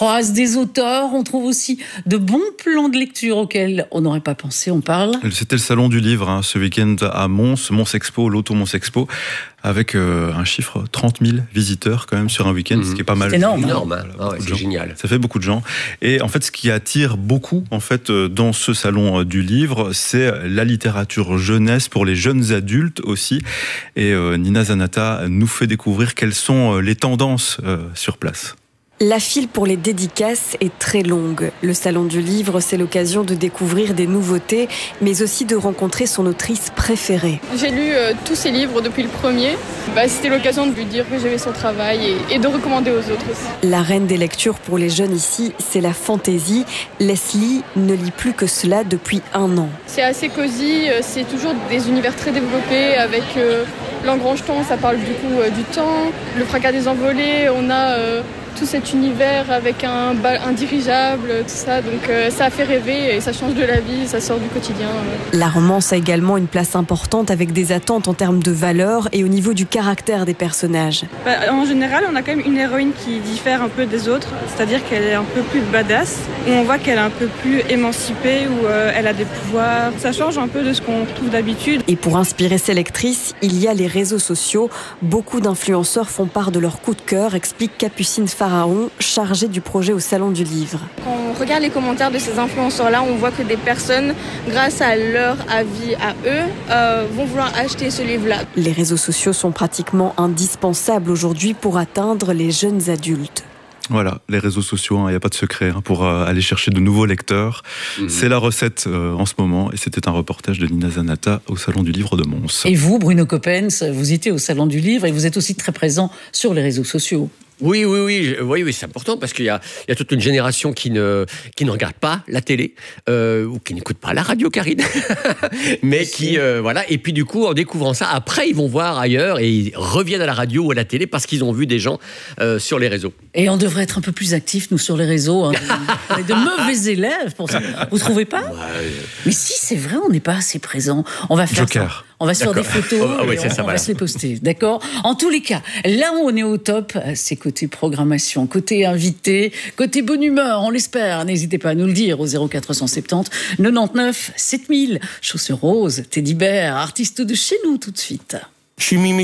croise des auteurs, on trouve aussi de bons plans de lecture auxquels on n'aurait pas pensé, on parle. C'était le salon du livre ce week-end à Mons Expo, l'Auto Mons Expo, avec un chiffre 30 000 visiteurs quand même sur un week-end, ce qui est pas mal. C'est énorme. C'est génial. Ça fait beaucoup de gens. Et en fait, ce qui attire beaucoup en fait dans ce salon du livre, c'est la littérature jeunesse pour les jeunes adultes aussi. Et Nina Zanata nous fait découvrir quelles sont les tendances sur place. La file pour les dédicaces est très longue. Le salon du livre, c'est l'occasion de découvrir des nouveautés, mais aussi de rencontrer son autrice préférée. J'ai lu tous ses livres depuis le premier. C'était l'occasion de lui dire que j'aimais son travail et de recommander aux autres aussi. La reine des lectures pour les jeunes ici, c'est la fantaisie. Leslie ne lit plus que cela depuis 1 an. C'est assez cosy, c'est toujours des univers très développés avec l'engrangeton, ça parle du coup du temps. Le fracas des envolées, on a tout cet univers avec un dirigeable, tout ça. Donc ça fait rêver et ça change de la vie, ça sort du quotidien. La romance a également une place importante avec des attentes en termes de valeurs et au niveau du caractère des personnages. En général, on a quand même une héroïne qui diffère un peu des autres, c'est-à-dire qu'elle est un peu plus badass, où on voit qu'elle est un peu plus émancipée, où elle a des pouvoirs. Ça change un peu de ce qu'on retrouve d'habitude. Et pour inspirer ses lectrices, il y a les réseaux sociaux. Beaucoup d'influenceurs font part de leur coup de cœur, explique Capucine Pharaon, chargée du projet au Salon du Livre. Quand on regarde les commentaires de ces influenceurs-là, on voit que des personnes, grâce à leur avis à eux, vont vouloir acheter ce livre-là. Les réseaux sociaux sont pratiquement indispensables aujourd'hui pour atteindre les jeunes adultes. Voilà, les réseaux sociaux, il n'y a pas de secret pour aller chercher de nouveaux lecteurs. C'est la recette en ce moment et c'était un reportage de Nina Zanata au Salon du Livre de Mons. Et vous, Bruno Coppens, vous étiez au Salon du Livre et vous êtes aussi très présent sur les réseaux sociaux. Oui, c'est important parce qu'il y a toute une génération qui ne regarde pas la télé ou qui n'écoute pas la radio, Karine, mais qui voilà. Et puis du coup, en découvrant ça, après ils vont voir ailleurs et ils reviennent à la radio ou à la télé parce qu'ils ont vu des gens sur les réseaux. Et on devrait être un peu plus actifs nous sur les réseaux. On est de mauvais élèves pour ça. Vous trouvez pas ? Mais si, c'est vrai, on n'est pas assez présents. On va faire Joker. Ça. On va se faire des photos et on va se les poster, d'accord ? En tous les cas, là où on est au top, c'est côté programmation, côté invité, côté bonne humeur, on l'espère. N'hésitez pas à nous le dire au 0470 99 7000. Chaussures roses, Teddy Bear, artiste de chez nous tout de suite. Je suis Mimi